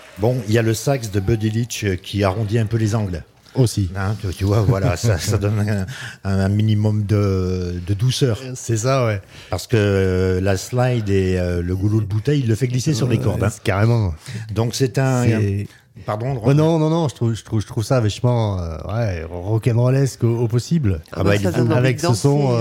Bon, il y a le sax de Buddy Litch qui arrondit un peu les angles. Aussi. Hein, tu vois, voilà, ça donne un minimum de douceur. C'est ça, ouais. Parce que la slide et le goulot de bouteille, il le fait glisser sur les cordes. Hein. Carrément. Donc c'est Pardon. Non, je trouve ça vachement rock'n'rollesque au possible. Avec ce son,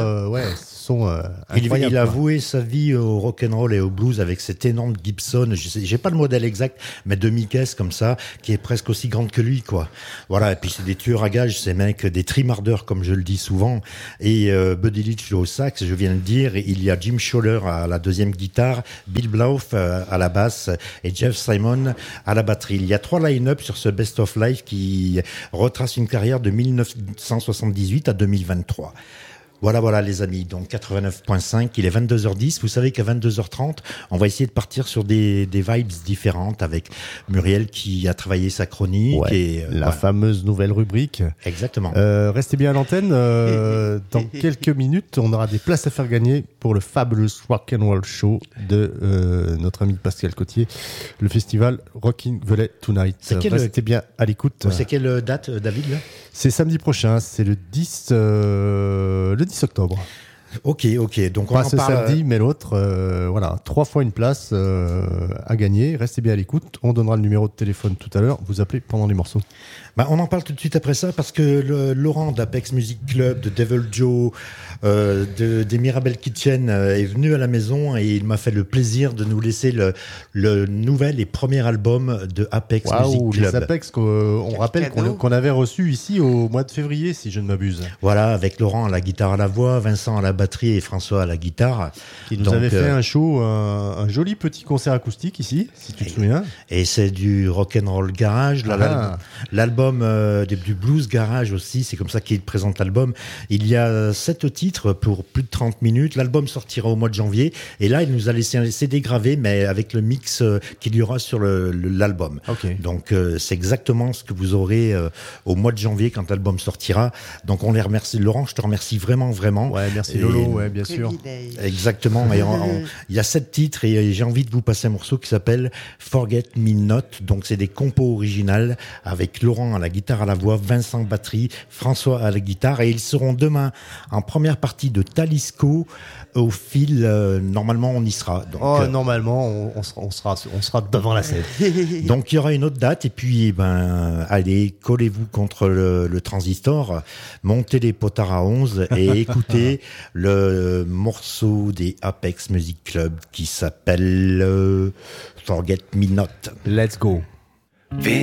incroyable. Il a voué sa vie au rock'n'roll et au blues avec cette énorme Gibson. J'ai pas le modèle exact, mais demi-caisse comme ça, qui est presque aussi grande que lui, quoi. Voilà. Et puis c'est des tueurs à gages, ces mecs, des trimardeurs, comme je le dis souvent. Et Buddy Litch au sax, je viens de dire. Et il y a Jim Scholler à la deuxième guitare, Bill Blauf à la basse et Jeff Simon à la batterie. Il y a 3 line-up sur ce Best of Life qui retrace une carrière de 1978 à 2023. Voilà les amis, donc 89.5, il est 22h10, vous savez qu'à 22h30, on va essayer de partir sur des vibes différentes avec Muriel qui a travaillé sa chronique. Et la fameuse nouvelle rubrique. Exactement. Restez bien à l'antenne, dans quelques minutes, on aura des places à faire gagner pour le Fabulous Rock'n'Roll Show de notre ami Pascal Cotier, le festival Rockin' Velay Tonight. Restez bien à l'écoute. C'est quelle date, David, là ? C'est samedi prochain, c'est le 10 octobre. Ok. Donc on pas en ce parle... samedi, mais l'autre. Voilà, 3 fois une place à gagner. Restez bien à l'écoute. On donnera le numéro de téléphone tout à l'heure. Vous appelez pendant les morceaux. On en parle tout de suite après ça parce que Laurent d'Apex Music Club, de Devil Joe, des Mirabelle Kitchen est venu à la maison et il m'a fait le plaisir de nous laisser le nouvel et premier album de Apex Music Club. Les Apex qu'on rappelle qu'on avait reçu ici au mois de février, si je ne m'abuse. Voilà, avec Laurent à la guitare à la voix, Vincent à la batterie et François à la guitare. Qui nous avait fait un show, un joli petit concert acoustique ici, si tu te souviens. Et c'est du rock'n'roll garage. L'album du blues garage aussi, c'est comme ça qu'il présente l'album. Il y a 7 titres pour plus de 30 minutes. L'album sortira au mois de janvier. Et là, il nous a laissé un CD gravé, mais avec le mix qu'il y aura sur l'album. Okay. Donc, c'est exactement ce que vous aurez au mois de janvier quand l'album sortira. Donc, on les remercie. Laurent, je te remercie vraiment. Ouais, merci Lolo, bien sûr. Exactement. Et il y a 7 titres et j'ai envie de vous passer un morceau qui s'appelle Forget Me Not. Donc, c'est des compos originales avec Laurent à la guitare à la voix, Vincent batterie, François à la guitare et ils seront demain en première partie de Talisco au fil. Normalement, on y sera. Donc, normalement, on sera devant la scène. Donc, il y aura une autre date et puis, allez, collez-vous contre le transistor, montez les potards à 11 et écoutez le morceau des Apex Music Club qui s'appelle Forget Me Not. Let's go.